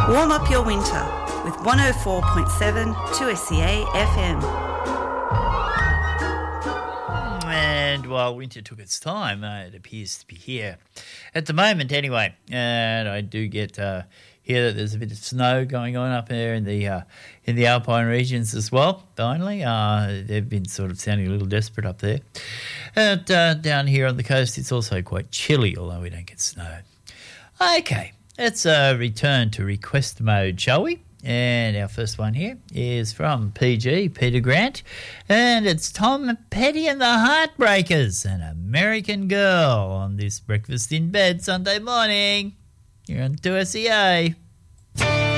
Warm up your winter with 104.7 2SEA FM. And while winter took its time, it appears to be here at the moment anyway. And I do get hear that there's a bit of snow going on up there in the Alpine regions as well. Finally, they've been sort of sounding a little desperate up there. And down here on the coast, it's also quite chilly, although we don't get snow. Okay, let's return to request mode, shall we? And our first one here is from PG, Peter Grant, and it's Tom Petty and the Heartbreakers, An American Girl, on this Breakfast in Bed Sunday morning. You're on 2SEA.